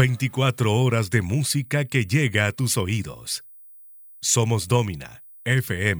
24 horas de música que llega a tus oídos. Somos Domina FM.